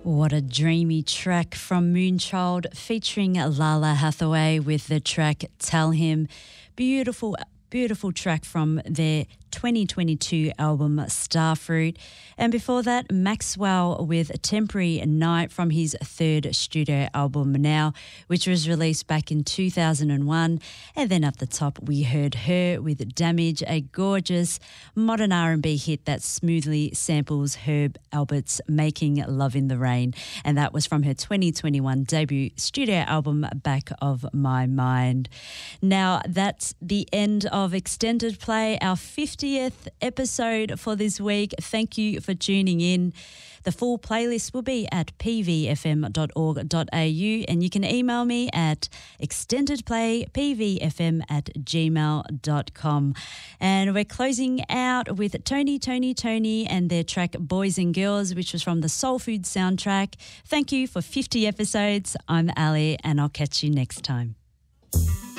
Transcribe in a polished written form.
What a dreamy track from Moonchild featuring Lala Hathaway with the track Tell Him. Beautiful track from their 2022 album Starfruit. And before that, Maxwell with Temporary Night from his third studio album Now, which was released back in 2001. And then up the top, we heard Her with Damage, a gorgeous modern R&B hit that smoothly samples Herb Albert's Making Love in the Rain. And that was from her 2021 debut studio album Back of My Mind. Now, that's the end of Extended Play, our 50th episode for this week. Thank you for tuning in. The full playlist will be at pvfm.org.au and you can email me at extendedplaypvfm@gmail.com. And we're closing out with Tony and their track Boys and Girls, which was from the Soul Food soundtrack. Thank you for 50 episodes. I'm Ali and I'll catch you next time.